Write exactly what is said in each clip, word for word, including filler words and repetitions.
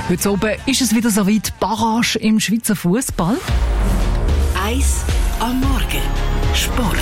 Heute oben ist es wieder so weit, Barrage im Schweizer Fußball. Eis am Morgen. Sport.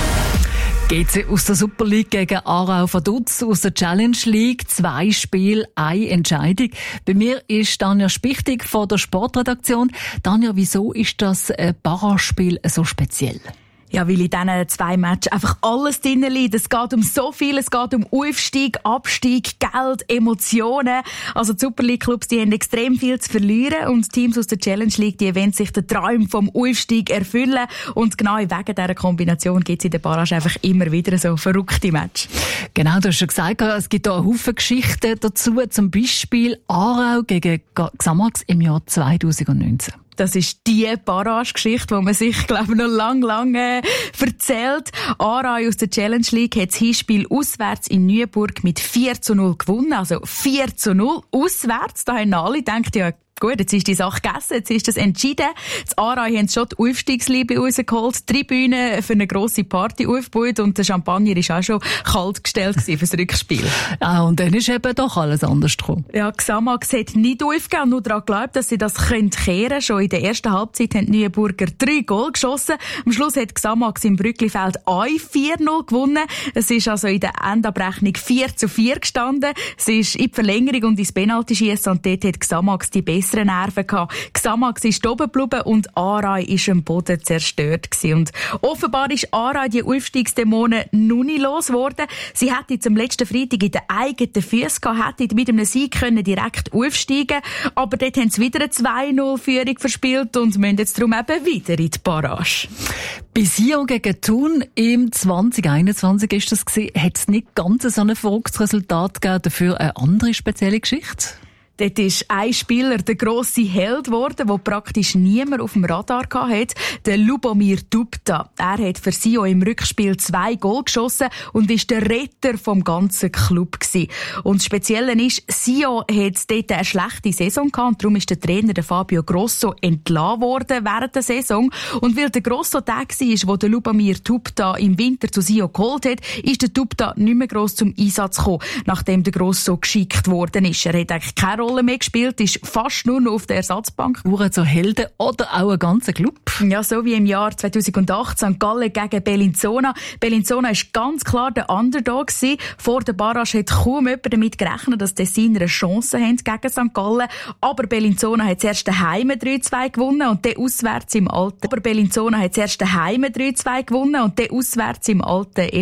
G C aus der Super League gegen Aarau Vaduz, aus der Challenge League. Zwei Spiele, eine Entscheidung. Bei mir ist Tanja Spichtig von der Sportredaktion. Tanja, wieso ist das Barrage-Spiel so speziell? Ja, weil in diesen zwei Matches einfach alles drin liegt. Es geht um so viel. Es geht um Aufstieg, Abstieg, Geld, Emotionen. Also die Super League Clubs, die haben extrem viel zu verlieren. Und Teams aus der Challenge League, die wollen sich den Traum vom Aufstieg erfüllen. Und genau wegen dieser Kombination gibt es in der Barrage einfach immer wieder so verrückte Matches. Genau, du hast schon gesagt, es gibt da einen Haufen Geschichten dazu. Zum Beispiel Aarau gegen Xamax im Jahr zwanzig neunzehn. Das ist die Barrage-Geschichte, die man sich, glaube ich, noch lang, lang äh, erzählt. Aarau aus der Challenge League hat das Hinspiel auswärts in Neuenburg mit vier zu null gewonnen. Also vier zu null auswärts. Da haben alle gedacht, ja, gut, jetzt ist die Sache gegessen, jetzt ist das entschieden. Das Aarau haben schon die Aufstiegsliebe rausgeholt, die Tribüne für eine grosse Party aufgebaut und der Champagner war auch schon kalt gestellt für das Rückspiel. Ah, und dann ist eben doch alles anders gekommen. Ja, Xamax hat nicht aufgegeben und nur daran geglaubt, dass sie das kehren können. Schon in der ersten Halbzeit haben die Neuenburger drei Goal geschossen. Am Schluss hat Xamax im Brücklifeld auch vier null gewonnen. Es ist also in der Endabrechnung vier zu vier gestanden. Es ist in die Verlängerung und ins Penaltyschiessen und dort hat Xamax die bessere Nerven gehabt. Xamax ist oben geblieben und Aarau ist am Boden zerstört gewesen. Und offenbar ist Aarau die Aufstiegsdämonen noch nicht losgeworden. Sie hätte zum letzten Freitag in den eigenen Füßen gehabt, hätte mit einem Sieg können direkt aufsteigen, aber dort haben sie wieder eine zwei null Führung verspielt und müssen jetzt darum eben wieder in die Barrage. Bei Sion gegen Thun im zwanzig einundzwanzig ist das gewesen, hat es nicht ganz so ein verrücktes Resultat gegeben, dafür eine andere spezielle Geschichte? Dort ist ein Spieler der grosse Held geworden, den praktisch niemand auf dem Radar hatte, der Lubomir Dubta. Er hat für Sion im Rückspiel zwei Goal geschossen und ist der Retter vom ganzen Club gewesen. Und das Spezielle ist, Sion hat dort eine schlechte Saison gehabt und darum ist der Trainer, der Fabio Grosso, entlassen worden während der Saison. Und weil der Grosso der war, wo der Lubomir Dubta im Winter zu Sion geholt hat, ist der Dubta nicht mehr gross zum Einsatz gekommen, nachdem der Grosso geschickt worden ist. Er hat eigentlich keine Rolle mehr gespielt, ist fast nur noch auf der Ersatzbank. Uhren so Helden oder auch ein ganzer Club? Ja, so wie im Jahr zweitausendacht Sankt Gallen gegen Bellinzona. Bellinzona ist ganz klar der Underdog gewesen. Vor der Barrage hat kaum jemand damit gerechnet, dass die Tessiner eine Chance haben gegen Sankt Gallen. Aber Bellinzona hat zuerst daheim drei zwei gewonnen und dann auswärts im Alten. Aber Bellinzona hat zuerst daheim drei zwei gewonnen und dann auswärts im Alten